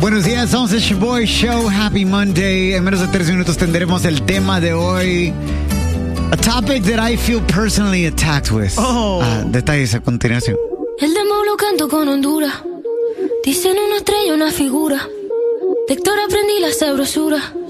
Buenos días, somos el Boy Show. Happy Monday. En menos de 3 minutos tendremos el tema de hoy. A topic that I feel personally attacked with. Detalles a continuación. El demo lo canto con Honduras. Dicen una estrella, una figura. De Héctor aprendí la sabrosura.